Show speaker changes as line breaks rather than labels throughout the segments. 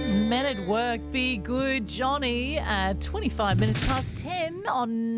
Men at Work, Be Good, Johnny, at 25 minutes past 10 on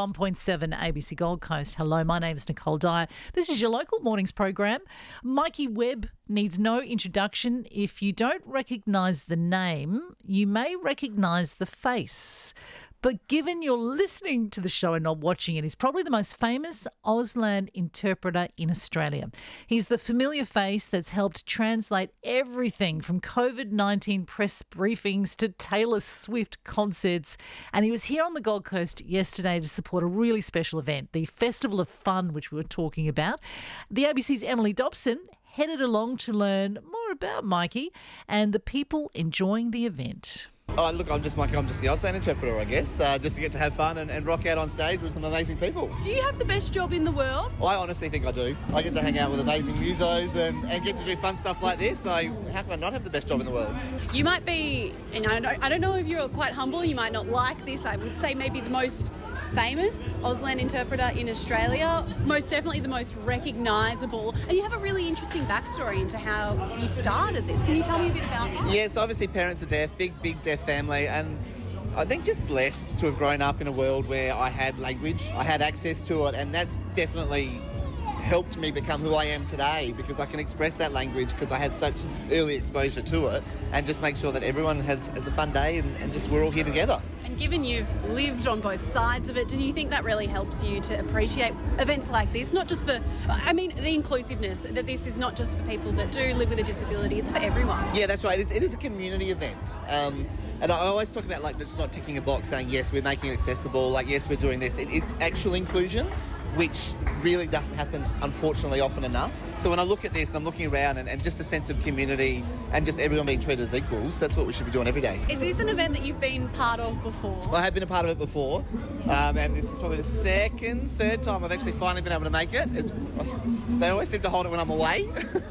91.7 ABC Gold Coast. Hello, my name's Nicole Dyer. This is your local mornings program. Mikey Webb needs no introduction. If you don't recognise the name, you may recognise the face. But given you're listening to the show and not watching it, he's probably the most famous Auslan interpreter in Australia. He's the familiar face that's helped translate everything from COVID-19 press briefings to Taylor Swift concerts. And he was here on the Gold Coast yesterday to support a really special event, the Festival of Fun, which we were talking about. The ABC's Emily Dobson headed along to learn more about Mikey and the people enjoying the event.
Oh, look, I'm just Mikey. I'm just the Auslan interpreter, I guess, just to get to have fun and rock out on stage with some amazing people.
Do you have the best job in the world?
I honestly think I do. I get to hang out with amazing musos and get to do fun stuff like this, so how can I not have the best job in the world?
You might be, and I don't know if you're quite humble, you might not like this, I would say maybe the most famous Auslan interpreter in Australia, most definitely the most recognisable, and you have a really interesting backstory into how you started this. Can you tell me a bit about that?
Yes, obviously parents are deaf, big deaf family, and I think just blessed to have grown up in a world where I had language, I had access to it, and that's definitely helped me become who I am today because I can express that language because I had such early exposure to it and just make sure that everyone has a fun day and just we're all here together.
And given you've lived on both sides of it, do you think that really helps you to appreciate events like this? Not just for, the inclusiveness, that this is not just for people that do live with a disability, it's for everyone.
Yeah, that's right. It is a community event. And I always talk about, like, it's not ticking a box saying, yes, we're making it accessible, like, yes, we're doing this. It's actual inclusion, which really doesn't happen, unfortunately, often enough. So when I look at this and I'm looking around and just a sense of community and just everyone being treated as equals, that's what we should be doing every day.
Is this an event that you've been part of before?
I have been a part of it before, and this is probably the third time I've actually finally been able to make it. They always seem to hold it when I'm away,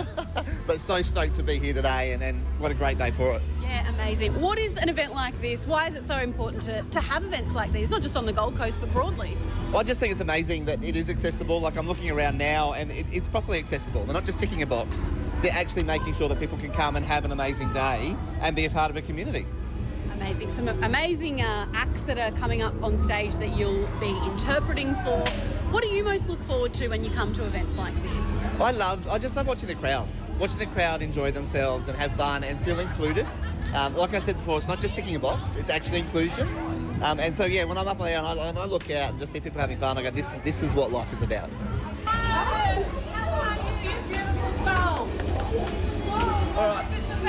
but so stoked to be here today, and what a great day for it.
Yeah, amazing. What is an event like this? Why is it so important to have events like these, not just on the Gold Coast, but broadly?
Well, I just think it's amazing that it is accessible. Like, I'm looking around now and it's properly accessible. They're not just ticking a box. They're actually making sure that people can come and have an amazing day and be a part of a community.
Amazing. Some amazing acts that are coming up on stage that you'll be interpreting for. What do you most look forward to when you come to events like this?
I just love watching the crowd. Watching the crowd enjoy themselves and have fun and feel included. Like I said before, it's not just ticking a box, it's actually inclusion. And so, yeah, when I'm up there and I look out and just see people having fun, I go, this is what life is about. All right.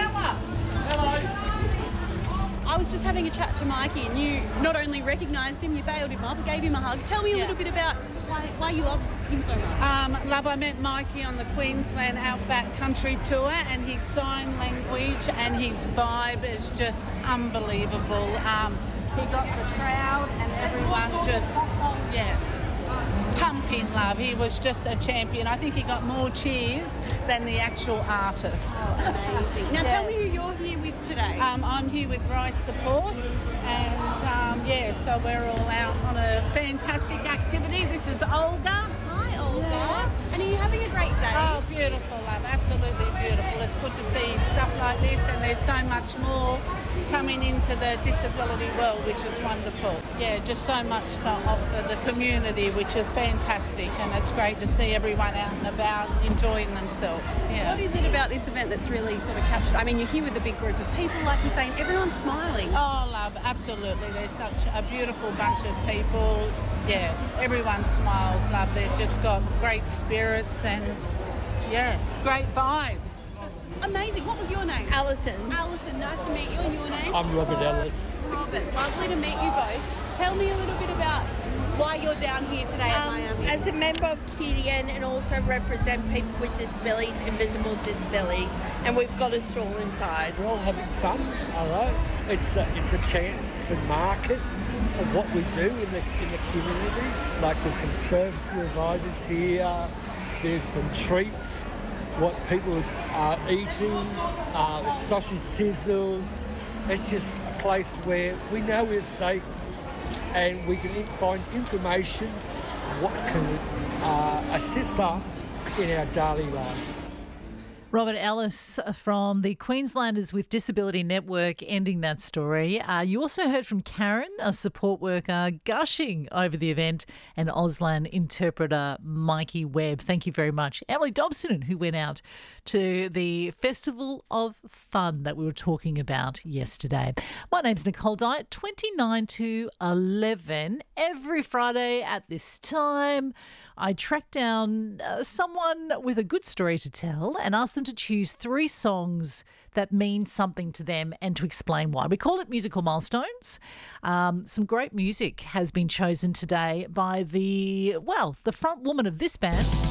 Hello. I was just having a chat to Mikey and you not only recognised him, you bailed him up, gave him a hug. Tell me a little bit about why you love him so much.
I met Mikey on the Queensland Outback Country Tour and his sign language and his vibe is just unbelievable. He got the crowd and everyone just, pumping love. He was just a champion. I think he got more cheers than the actual artist.
Oh, amazing. Now tell me who you're here with today.
I'm here with Rice Support and so we're all out on a fantastic activity. This is Olga.
Hi Olga. And are you having a great day?
Oh, beautiful, love. Absolutely beautiful. It's good to see stuff like this and there's so much more coming into the disability world, which is wonderful. Yeah, just so much to offer the community, which is fantastic, and it's great to see everyone out and about enjoying themselves. Yeah.
What is it about this event that's really sort of captured? I mean, you're here with a big group of people, like you're saying, everyone's smiling.
Oh, love, absolutely. There's such a beautiful bunch of people. Yeah, everyone smiles, love. They've just got great spirits and, great vibes.
Amazing. What was your name?
Alison.
Alison, nice to meet you. And your name?
I'm Robert Ellis.
Robert, lovely to meet you both. Tell me a little bit about why you're down here today at Miami.
As a member of QDN and also represent people with disabilities, invisible disabilities, and we've got a stall inside.
We're all having fun, all right? It's a chance to market what we do in the community. Like, there's some service providers here, there's some treats, what people are eating, the sausage sizzles. It's just a place where we know we're safe and we can find information what can assist us in our daily life.
Robert Ellis from the Queenslanders with Disability Network ending that story. You also heard from Karen, a support worker, gushing over the event, and Auslan interpreter Mikey Webb. Thank you very much. Emily Dobson, who went out to the Festival of Fun that we were talking about yesterday. My name's Nicole Dye, 29 to 11. Every Friday at this time, I track down someone with a good story to tell and ask them to choose 3 songs that mean something to them and to explain why. We call it Musical Milestones. Some great music has been chosen today by the front woman of this band.